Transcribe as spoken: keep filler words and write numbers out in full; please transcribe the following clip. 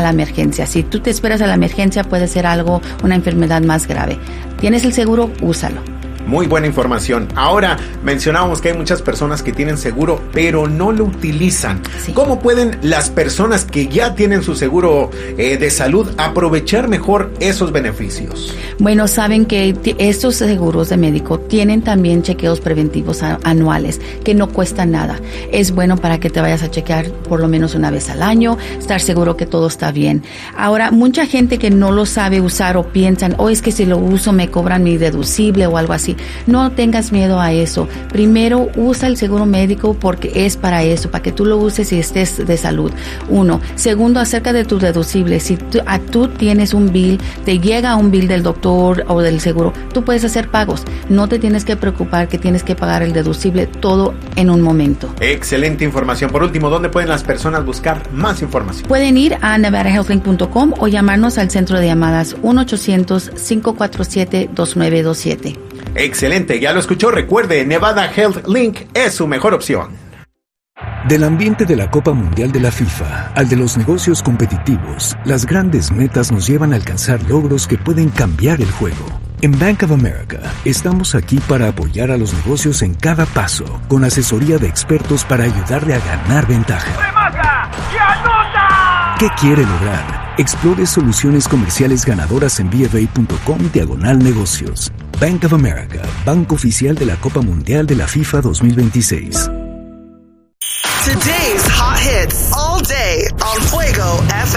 a la emergencia. Si tú te esperas a la emergencia, puede ser algo, una enfermedad más grave. ¿Tienes el seguro? Úsalo. Muy buena información. Ahora, mencionábamos que hay muchas personas que tienen seguro, pero no lo utilizan. Sí. ¿Cómo pueden las personas que ya tienen su seguro eh, de salud aprovechar mejor esos beneficios? Bueno, saben que t- estos seguros de médico tienen también chequeos preventivos a- anuales, que no cuestan nada. Es bueno para que te vayas a chequear por lo menos una vez al año, estar seguro que todo está bien. Ahora, mucha gente que no lo sabe usar o piensan, oh, es que si lo uso me cobran mi deducible o algo así. No tengas miedo a eso. Primero, usa el seguro médico porque es para eso, para que tú lo uses y estés de salud. Uno. Segundo, acerca de tu deducible. Si tú, a, tú tienes un bill, te llega un bill del doctor o del seguro, tú puedes hacer pagos. No te tienes que preocupar que tienes que pagar el deducible todo en un momento. Excelente información. Por último, ¿dónde pueden las personas buscar más información? Pueden ir a nevada health link punto com o llamarnos al centro de llamadas uno ochocientos, cinco cuatro siete, dos nueve dos siete. Excelente, ya lo escuchó. Recuerde, Nevada Health Link es su mejor opción. Del ambiente de la Copa Mundial de la FIFA al de los negocios competitivos, las grandes metas nos llevan a alcanzar logros que pueden cambiar el juego. En Bank of America estamos aquí para apoyar a los negocios en cada paso, con asesoría de expertos para ayudarle a ganar ventaja. ¡Remata y anota! ¿Qué quiere lograr? Explore soluciones comerciales ganadoras en B F A punto com diagonal negocios. Bank of America, banco oficial de la Copa Mundial de la FIFA dos mil veintiséis. Today's hot hits all day on Fuego F